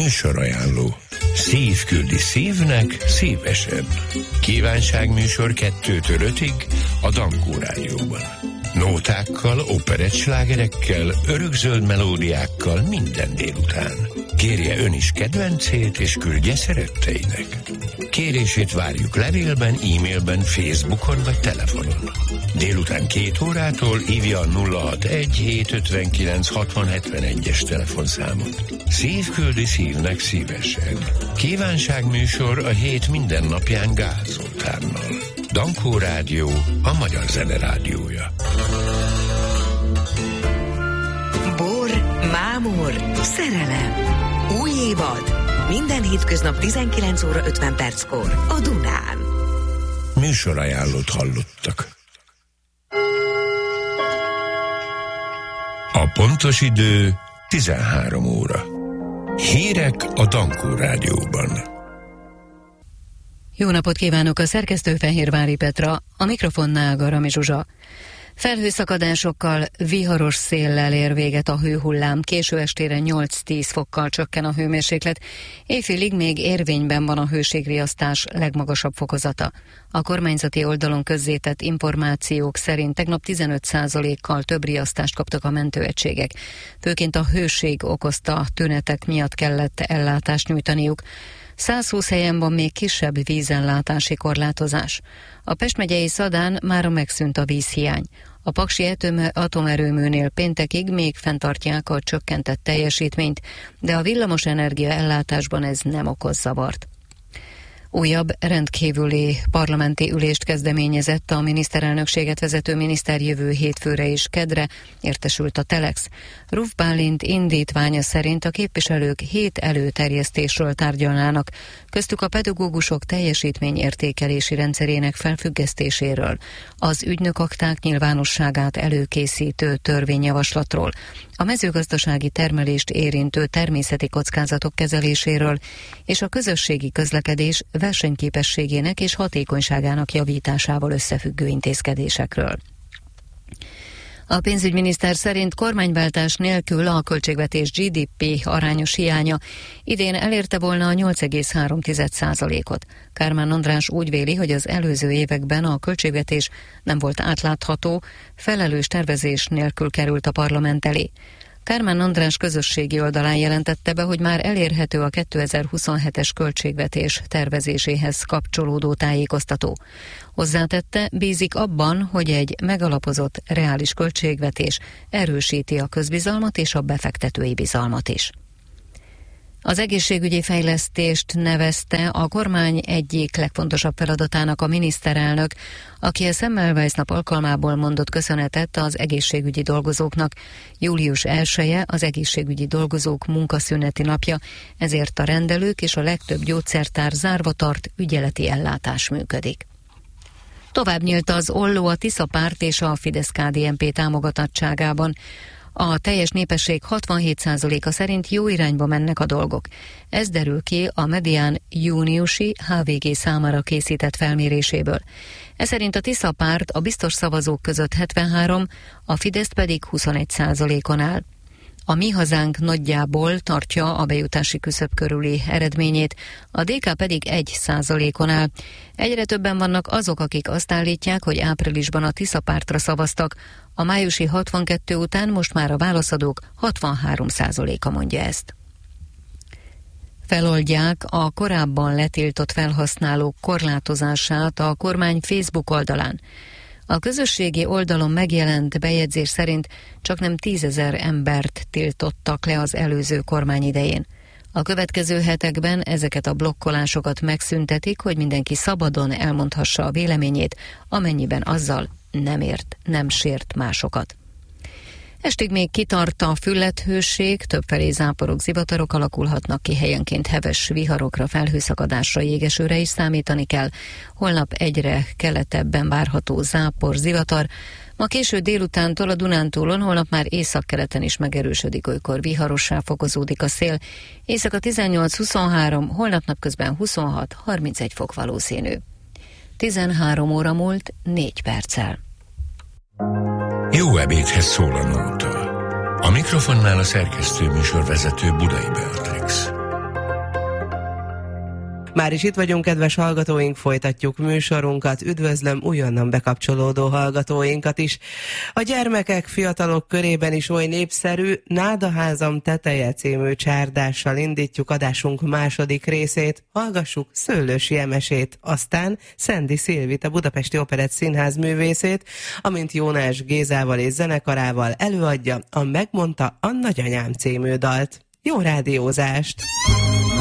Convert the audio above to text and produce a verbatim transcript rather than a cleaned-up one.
Műsorajánló. Szív küldi szívnek szívesen. Kívánságműsor kettőtől ötig a Dankó Rádióban. Nótákkal, operettslágerekkel, örökzöld melódiákkal minden délután. Kérje ön is kedvencét, és küldje szeretteinek. Kérését várjuk levélben, e-mailben, Facebookon vagy telefonon. Délután két órától hívja a nulla hatvanegy hétszázötvenkilenc hatvan hetvenegyes telefonszámot. Szív küldi szívnek szívesen. Kívánságműsor a hét minden napján Gál Zoltánnal. Dankó Rádió, a magyar zene rádiója. Bor, mámor, szerelem. Új évad. Minden hétköznap tizenkilenc óra ötven perckor a Dunán. Műsorajánlót hallottak. A pontos idő tizenhárom óra. Hírek a Dankó Rádióban. Jó napot kívánok, a szerkesztő Fehérvári Petra, a mikrofonnál Garami Zsuzsa. Felhőszakadásokkal, viharos széllel ér véget a hőhullám, késő estére nyolc-tíz fokkal csökken a hőmérséklet, éjfélig még érvényben van a hőségriasztás legmagasabb fokozata. A kormányzati oldalon közzétett információk szerint tegnap tizenöt százalékkal több riasztást kaptak a mentőegységek. Főként a hőség okozta tünetek miatt kellett ellátást nyújtaniuk. száz húsz helyen van még kisebb vízellátási korlátozás. A Pest megyei Szadán mára megszűnt a vízhiány. A paksi atomerőműnél péntekig még fenntartják a csökkentett teljesítményt, de a villamos energia ellátásban ez nem okoz zavart. Újabb rendkívüli parlamenti ülést kezdeményezett a miniszterelnökséget vezető miniszter jövő hétfőre és kedre, értesült a Telex. Ruf Bálint indítványa szerint a képviselők hét előterjesztésről tárgyalnának, köztük a pedagógusok teljesítményértékelési rendszerének felfüggesztéséről, az ügynökakták nyilvánosságát előkészítő törvényjavaslatról, a mezőgazdasági termelést érintő természeti kockázatok kezeléséről és a közösségi közlekedés versenyképességének és hatékonyságának javításával összefüggő intézkedésekről. A pénzügyminiszter szerint kormányváltás nélkül a költségvetés gé dé pé arányos hiánya idén elérte volna a nyolc egész három százalékot. Kármán András úgy véli, hogy az előző években a költségvetés nem volt átlátható, felelős tervezés nélkül került a parlament elé. Kármán András közösségi oldalán jelentette be, hogy már elérhető a kétezer-huszonhetes költségvetés tervezéséhez kapcsolódó tájékoztató. Hozzátette, bízik abban, hogy egy megalapozott, reális költségvetés erősíti a közbizalmat és a befektetői bizalmat is. Az egészségügyi fejlesztést nevezte a kormány egyik legfontosabb feladatának a miniszterelnök, aki a Semmelweis nap alkalmából mondott köszönetet az egészségügyi dolgozóknak. Július elseje az egészségügyi dolgozók munkaszüneti napja, ezért a rendelők és a legtöbb gyógyszertár zárva tart, ügyeleti ellátás működik. Tovább nyílt az olló a Tisza Párt és a Fidesz-ká dé en pé támogatottságában. A teljes népesség hatvanhét százaléka szerint jó irányba mennek a dolgok. Ez derül ki a Medián júniusi há vé gé számára készített felméréséből. Ez szerint a Tisza Párt a biztos szavazók között hetvenhárom, a Fidesz pedig huszonegy százalékon áll. A Mi Hazánk nagyjából tartja a bejutási küszöb körüli eredményét, a dé ká pedig egy százalékon áll. Egyre többen vannak azok, akik azt állítják, hogy áprilisban a Tisza Pártra szavaztak, a májusi hatvankettő után most már a válaszadók hatvanhárom százaléka mondja ezt. Feloldják a korábban letiltott felhasználók korlátozását a kormány Facebook oldalán. A közösségi oldalon megjelent bejegyzés szerint csaknem tízezer embert tiltottak le az előző kormány idején. A következő hetekben ezeket a blokkolásokat megszüntetik, hogy mindenki szabadon elmondhassa a véleményét, amennyiben azzal nem ért, nem sért másokat. Estig még kitart a füllethőség, többfelé záporok, zivatarok alakulhatnak ki, helyenként heves viharokra, felhőszakadásra, jégesőre is számítani kell. Holnap egyre keletebben várható zápor, zivatar. Ma késő délutántól a Dunántúlon, holnap már északkeleten is megerősödik, olykor viharossá fokozódik a szél. Éjszaka tizennyolc-huszonhárom, holnap napközben huszonhat-harmincegy fok valószínű. tizenhárom óra múlt négy perccel. Jó ebédhez szól a nóta. A mikrofonnál a szerkesztő műsorvezető Budai Beatrix. Már is itt vagyunk, kedves hallgatóink, folytatjuk műsorunkat. Üdvözlöm újonnan bekapcsolódó hallgatóinkat is. A gyermekek, fiatalok körében is oly népszerű Nádaházam teteje című csárdással indítjuk adásunk második részét. Hallgassuk Szőlősi Emesét, aztán Szendi Szilvit, a Budapesti Operett Színház művészét, amint Jónás Gézával és zenekarával előadja a Megmondta a Nagyanyám című dalt. Jó rádiózást!